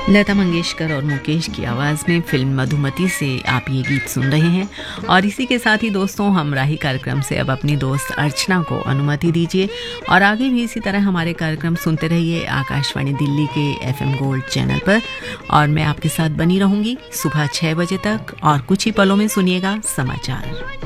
लता मंगेशकर और मुकेश की आवाज़ में फिल्म मधुमती से आप ये गीत सुन रहे हैं। और इसी के साथ ही दोस्तों, हम राही कार्यक्रम से अब अपनी दोस्त अर्चना को अनुमति दीजिए और आगे भी इसी तरह हमारे कार्यक्रम सुनते रहिए आकाशवाणी दिल्ली के FM गोल्ड चैनल पर। और मैं आपके साथ बनी रहूंगी सुबह 6 बजे तक और कुछ ही पलों में सुनिएगा समाचार।